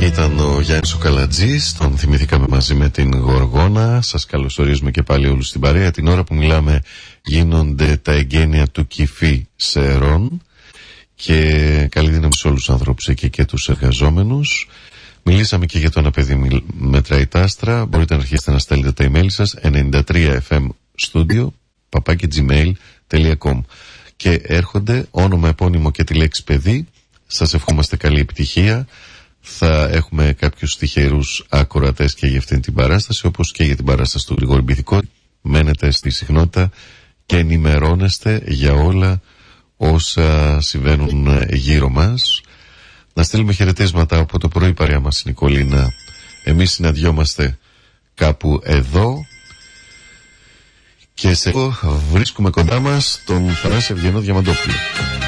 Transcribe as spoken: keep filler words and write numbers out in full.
Ήταν ο Γιάννης ο Καλατζής, τον θυμηθήκαμε μαζί με την Γοργόνα. Σας καλωσορίζουμε και πάλι όλους στην παρέα. Την ώρα που μιλάμε γίνονται τα εγγένεια του Κηφή Σερών και καλή δύναμη σε όλους τους ανθρώπους εκεί και τους εργαζόμενους. Μιλήσαμε και για το ένα παιδί μετράει τα άστρα. Μπορείτε να αρχίσετε να στέλνετε τα email σας ενενήντα τρία εφ εμ studio παπάκι gmail τελεία com και έρχονται όνομα, επώνυμο και τη λέξη παιδί. Σας ευχόμαστε καλή επιτυχία. Θα έχουμε κάποιους τυχερούς ακροατές και για αυτήν την παράσταση, όπως και για την παράσταση του Γρηγόρη Μπιθικό. Μένετε στη συχνότητα και ενημερώνεστε για όλα όσα συμβαίνουν γύρω μας. Να στείλουμε χαιρετίσματα από το πρωί, παρέα μας η Νικολίνα. Εμείς συναντιόμαστε κάπου εδώ και σε βρίσκουμε κοντά μας τον Θανάση Ευγενό Διαμαντόπουλο.